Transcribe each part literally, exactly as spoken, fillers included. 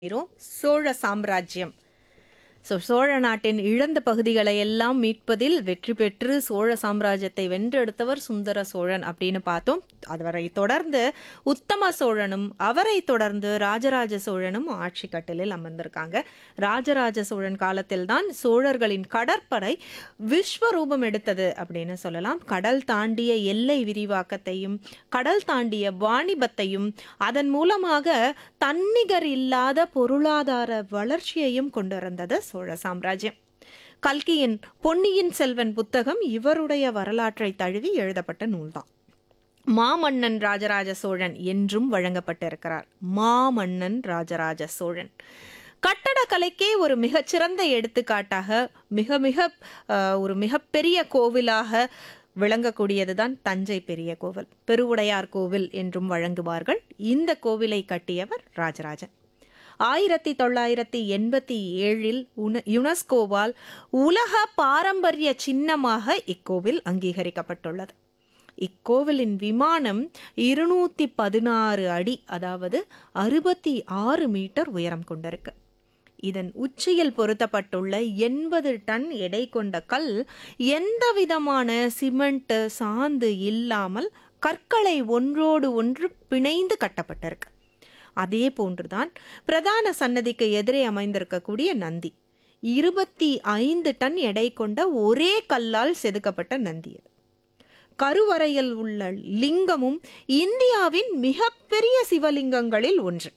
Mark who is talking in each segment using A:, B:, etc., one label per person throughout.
A: இருக்கிறோம். சோழ சாம்ராஜ்யம். ஸோ சோழ நாட்டின் இழந்த பகுதிகளை எல்லாம் மீட்பதில் வெற்றி பெற்று சோழ சாம்ராஜ்யத்தை வென்றெடுத்தவர் சுந்தர சோழன் அப்படின்னு பார்த்தோம். அவரை தொடர்ந்து உத்தம சோழனும் அவரை தொடர்ந்து ராஜராஜ சோழனும் ஆட்சி கட்டிலில் அமர்ந்திருக்காங்க. ராஜராஜ சோழன் காலத்தில் தான் சோழர்களின் கடற்படை விஸ்வரூபம் எடுத்தது அப்படின்னு சொல்லலாம். கடல் தாண்டிய எல்லை விரிவாக்கத்தையும் கடல் தாண்டிய வாணிபத்தையும் அதன் மூலமாக தன்னிகர் இல்லாத பொருளாதார வளர்ச்சியையும் கொண்டிருந்தது சோழ சாம்ராஜ்யம். கல்கியின் பொன்னியின் செல்வன் புத்தகம் இவருடைய வரலாற்றை தழுவி எழுதப்பட்ட நூல்தான். மாமன்னன் ராஜராஜ சோழன் என்றும் வழங்கப்பட்டிருக்கிறார். மாமன்னன் ராஜராஜ சோழன் கட்டடக்கலைக்கே ஒரு மிகச்சிறந்த எடுத்துக்காட்டாக மிக மிக அஹ், ஒரு மிகப்பெரிய கோவிலாக விளங்கக்கூடியதுதான் தஞ்சை பெரிய கோவில், பெருவுடையார் கோவில் என்றும் வழங்குவார்கள். இந்த கோவிலை கட்டியவர் ராஜராஜன். ஆயிரத்தி தொள்ளாயிரத்தி எண்பத்தி ஏழில் யுனெஸ்கோவால் உலக பாரம்பரிய சின்னமாக இக்கோவில் அங்கீகரிக்கப்பட்டுள்ளது. இக்கோவிலின் விமானம் இருநூத்தி பதினாறு அடி, அதாவது அறுபத்தி ஆறு மீட்டர் உயரம் கொண்டிருக்கு. இதன் உச்சியில் பொருத்தப்பட்டுள்ள எண்பது டன் எடை கொண்ட கல் எந்த விதமான சிமெண்ட் சாந்து இல்லாமல் கற்களை ஒன்றோடு ஒன்று பிணைந்து கட்டப்பட்டிருக்கு. அதே போன்றுதான் பிரதான சன்னதிக்கு எதிரே அமைந்திருக்கக்கூடிய நந்தி இருபத்தி ஐந்து டன் எடை கொண்ட ஒரே கல்லால் செதுக்கப்பட்ட நந்தி. கருவறையில் உள்ள லிங்கமும் இந்தியாவின் மிகப்பெரிய சிவலிங்கங்களில் ஒன்று.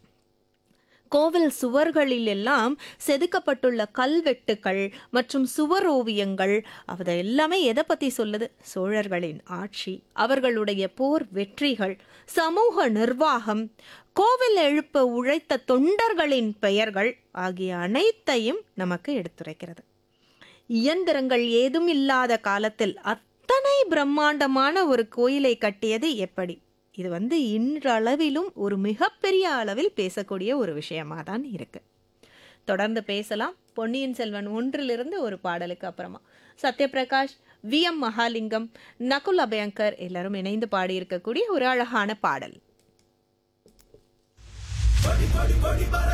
A: கோவில் சுவர்களில் எல்லாம் செதுக்கப்பட்டுள்ள கல்வெட்டுக்கள் மற்றும் சுவர் ஓவியங்கள் அது எல்லாமே எதை பத்தி சொல்லுது? சோழர்களின் ஆட்சி, அவர்களுடைய போர் வெற்றிகள், சமூக நிர்வாகம், கோவில் எழுப்ப உழைத்த தொண்டர்களின் பெயர்கள் ஆகிய அனைத்தையும் நமக்கு எடுத்துரைக்கிறது. இயந்திரங்கள் ஏதும் இல்லாத காலத்தில் அத்தனை பிரம்மாண்டமான ஒரு கோயிலை கட்டியது எப்படி? இது வந்து இன்றளவிலும் ஒரு மிகப்பெரிய அளவில் பேசக்கூடிய ஒரு விஷயமா தான் இருக்கு. தொடர்ந்து பேசலாம். பொன்னியின் செல்வன் ஒன்றிலிருந்து ஒரு பாடலுக்கு அப்புறமா சத்யபிரகாஷ், வி எம் மகாலிங்கம், நகுல் அபயங்கர் எல்லாரும் இணைந்து பாடியிருக்கக்கூடிய ஒரு அழகான பாடல்.